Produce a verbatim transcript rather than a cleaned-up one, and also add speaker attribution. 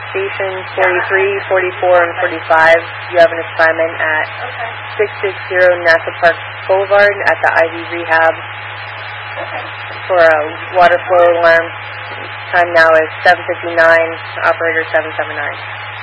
Speaker 1: Station forty-three, forty-four, and forty-five, you have an assignment at
Speaker 2: Okay.
Speaker 1: six sixty NASA Park Boulevard at the Ivy Rehab
Speaker 2: Okay.
Speaker 1: for a water flow alarm. Time now is seven fifty-nine, operator seven seven nine.